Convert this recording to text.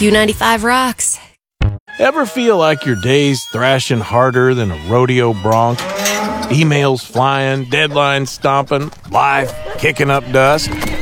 Q95 rocks. Ever feel like your day's thrashing harder than a rodeo bronc? Emails flying, deadlines stomping, life kicking up dust?